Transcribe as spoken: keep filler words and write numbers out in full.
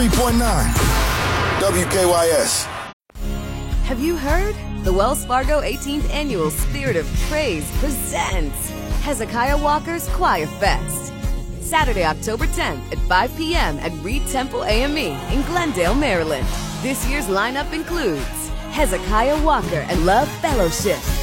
three point nine W K Y S. Have you heard? The Wells Fargo eighteenth Annual Spirit of Praise presents Hezekiah Walker's Choir Fest. Saturday, October tenth at five p m at Reed Temple A M E in Glendale, Maryland. This year's lineup includes Hezekiah Walker and Love Fellowship,